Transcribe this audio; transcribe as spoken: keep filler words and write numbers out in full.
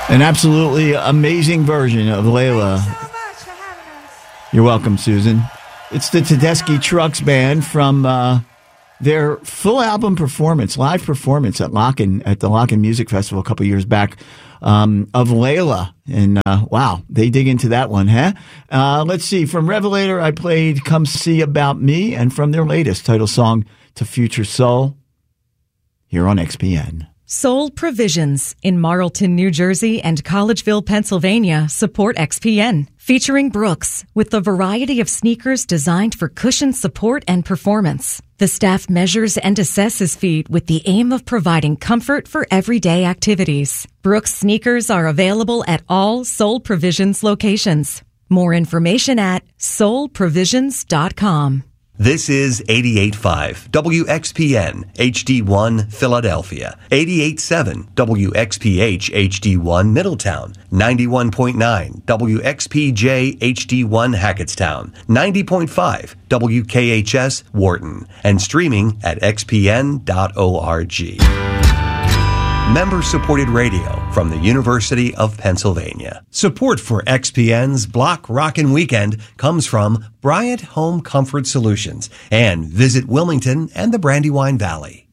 An absolutely amazing version of Layla. Thanks so much for having us. You're welcome, Susan. It's the Tedeschi Trucks Band from uh, their full album performance, live performance at Locken, at the Locken Music Festival a couple years back, um, of Layla. And uh, wow, they dig into that one, huh? Uh, let's see. From Revelator, I played Come See About Me, and from their latest title song, To Future Soul, here on X P N. Soul Provisions in Marlton, New Jersey and Collegeville, Pennsylvania support X P N, featuring Brooks with a variety of sneakers designed for cushion support and performance. The staff measures and assesses feet with the aim of providing comfort for everyday activities. Brooks sneakers are available at all Soul Provisions locations. More information at soul provisions dot com. This is eighty-eight point five W X P N H D one Philadelphia, eighty-eight point seven W X P H H D one Middletown, ninety-one point nine W X P J H D one Hackettstown, ninety point five W K H S Wharton, and streaming at x p n dot org. Member-supported radio from the University of Pennsylvania. Support for X P N's Block Rockin' Weekend comes from Bryant Home Comfort Solutions and Visit Wilmington and the Brandywine Valley.